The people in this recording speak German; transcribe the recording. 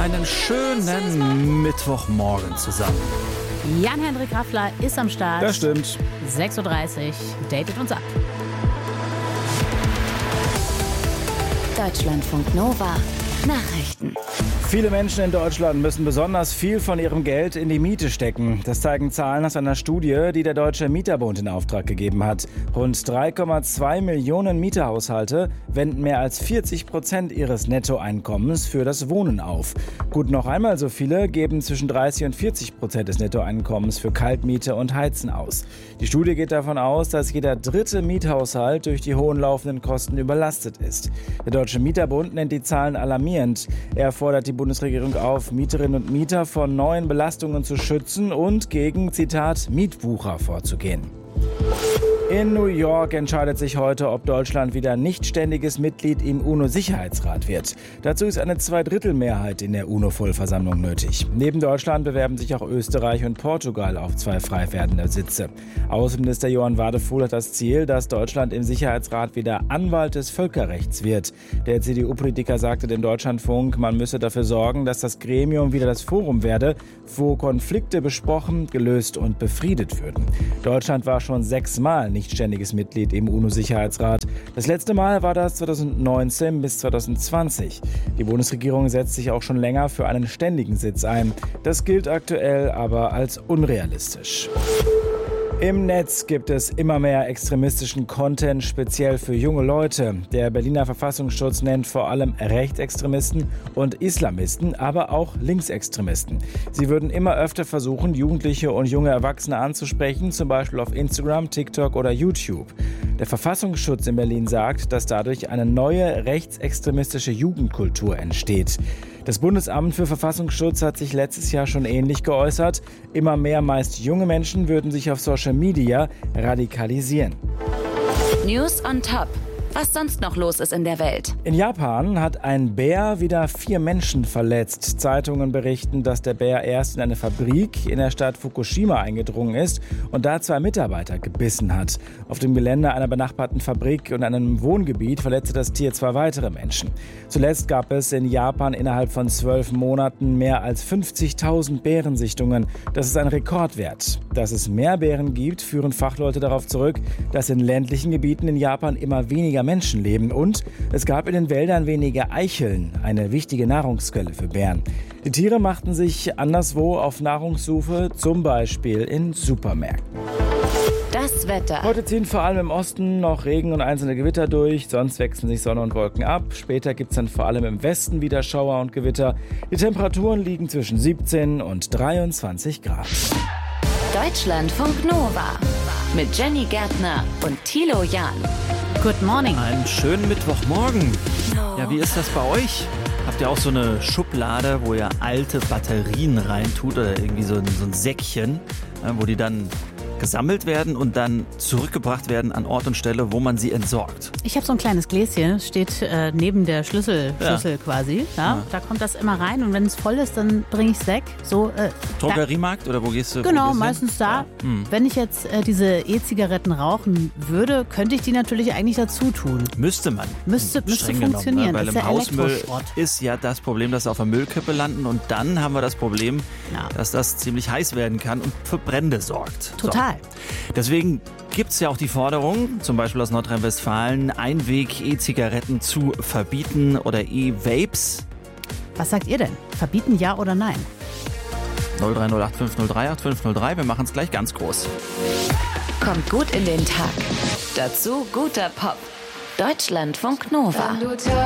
Einen schönen Mittwochmorgen zusammen. Jan-Henrik Raffler ist am Start. Das stimmt. 6.30 Uhr, datet uns ab. Deutschlandfunk Nova. Nachrichten. Viele Menschen in Deutschland müssen besonders viel von ihrem Geld in die Miete stecken. Das zeigen Zahlen aus einer Studie, die der Deutsche Mieterbund in Auftrag gegeben hat. Rund 3,2 Millionen Mieterhaushalte wenden mehr als 40% ihres Nettoeinkommens für das Wohnen auf. Gut noch einmal so viele geben zwischen 30 und 40% des Nettoeinkommens für Kaltmiete und Heizen aus. Die Studie geht davon aus, dass jeder dritte Miethaushalt durch die hohen laufenden Kosten überlastet ist. Der Deutsche Mieterbund nennt die Zahlen alarmierend. Er fordert die Bundesregierung auf, Mieterinnen und Mieter vor neuen Belastungen zu schützen und gegen, Zitat, Mietwucher vorzugehen. In New York entscheidet sich heute, ob Deutschland wieder nichtständiges Mitglied im UNO-Sicherheitsrat wird. Dazu ist eine Zweidrittelmehrheit in der UNO-Vollversammlung nötig. Neben Deutschland bewerben sich auch Österreich und Portugal auf 2 frei werdende Sitze. Außenminister Johann Wadefuhl hat das Ziel, dass Deutschland im Sicherheitsrat wieder Anwalt des Völkerrechts wird. Der CDU-Politiker sagte dem Deutschlandfunk, man müsse dafür sorgen, dass das Gremium wieder das Forum werde, wo Konflikte besprochen, gelöst und befriedet würden. Deutschland war schon 6-mal nichtständiges Mitglied im UNO-Sicherheitsrat. Das letzte Mal war das 2019 bis 2020. Die Bundesregierung setzt sich auch schon länger für einen ständigen Sitz ein. Das gilt aktuell aber als unrealistisch. Im Netz gibt es immer mehr extremistischen Content, speziell für junge Leute. Der Berliner Verfassungsschutz nennt vor allem Rechtsextremisten und Islamisten, aber auch Linksextremisten. Sie würden immer öfter versuchen, Jugendliche und junge Erwachsene anzusprechen, zum Beispiel auf Instagram, TikTok oder YouTube. Der Verfassungsschutz in Berlin sagt, dass dadurch eine neue rechtsextremistische Jugendkultur entsteht. Das Bundesamt für Verfassungsschutz hat sich letztes Jahr schon ähnlich geäußert. Immer mehr meist junge Menschen würden sich auf Social Media radikalisieren. News on Top. Was sonst noch los ist in der Welt. In Japan hat ein Bär wieder 4 Menschen verletzt. Zeitungen berichten, dass der Bär erst in eine Fabrik in der Stadt Fukushima eingedrungen ist und da 2 Mitarbeiter gebissen hat. Auf dem Gelände einer benachbarten Fabrik und einem Wohngebiet verletzte das Tier 2 weitere Menschen. Zuletzt gab es in Japan innerhalb von 12 Monaten mehr als 50.000 Bärensichtungen. Das ist ein Rekordwert. Dass es mehr Bären gibt, führen Fachleute darauf zurück, dass in ländlichen Gebieten in Japan immer weniger Menschen leben und es gab in den Wäldern weniger Eicheln, eine wichtige Nahrungsquelle für Bären. Die Tiere machten sich anderswo auf Nahrungssuche, zum Beispiel in Supermärkten. Das Wetter. Heute ziehen vor allem im Osten noch Regen und einzelne Gewitter durch, sonst wechseln sich Sonne und Wolken ab. Später gibt es dann vor allem im Westen wieder Schauer und Gewitter. Die Temperaturen liegen zwischen 17 und 23 Grad. Deutschlandfunk Nova. Mit Jenny Gärtner und Thilo Jahn. Good morning. Einen schönen Mittwochmorgen. Ja, wie ist das bei euch? Habt ihr auch so eine Schublade, wo ihr alte Batterien reintut oder irgendwie so ein Säckchen, wo die dann gesammelt werden und dann zurückgebracht werden an Ort und Stelle, wo man sie entsorgt? Ich habe so ein kleines Gläschen, steht neben der Schlüssel quasi. Ja. Da kommt das immer rein und wenn es voll ist, dann bringe ich es weg. So, Drogeriemarkt oder wo gehst du? Genau, meistens da. Ja. Wenn ich jetzt diese E-Zigaretten rauchen würde, könnte ich die natürlich eigentlich dazu tun. Müsste man. Müsste funktionieren. Weil das im ist Hausmüll ist ja das Problem, dass sie auf der Müllkippe landen und dann haben wir das Problem, dass das ziemlich heiß werden kann und für Brände sorgt. Total. So. Deswegen gibt es ja auch die Forderung, zum Beispiel aus Nordrhein-Westfalen, Einweg-E-Zigaretten zu verbieten oder E-Vapes. Was sagt ihr denn? Verbieten ja oder nein? 0308 503 8503, wir machen es gleich ganz groß. Kommt gut in den Tag. Dazu guter Pop. Deutschlandfunk Nova.